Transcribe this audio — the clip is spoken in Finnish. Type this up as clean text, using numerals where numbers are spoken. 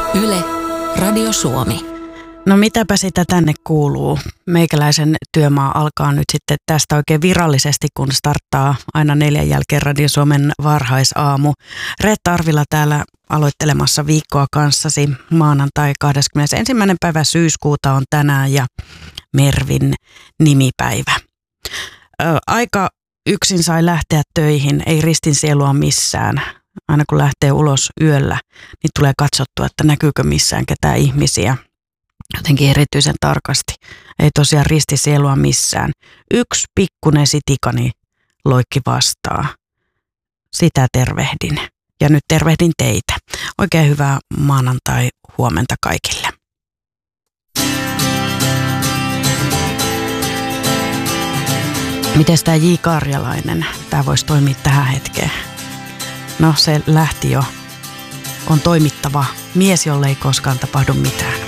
Yle, Radio Suomi. No mitäpä sitä tänne kuuluu? Meikäläisen työmaa alkaa nyt sitten tästä oikein virallisesti, kun starttaa aina 4 jälkeen Radio Suomen varhaisaamu. Reetta Arvila täällä aloittelemassa viikkoa kanssasi. Maanantai 21. päivä syyskuuta on tänään ja Mervin nimipäivä. Aika yksin sai lähteä töihin, ei ristin sielua missään. Aina kun lähtee ulos yöllä, niin tulee katsottua, että näkyykö missään ketään ihmisiä. Jotenkin erityisen tarkasti. Ei tosiaan ristisielua missään. Yksi pikkunen sitikani loikki vastaa. Sitä tervehdin. Ja nyt tervehdin teitä. Oikein hyvää maanantai-huomenta kaikille. Mites tää J. Karjalainen? Tää voisi toimia tähän hetkeen. No se lähti jo. On toimittava mies, jolle ei koskaan tapahdu mitään.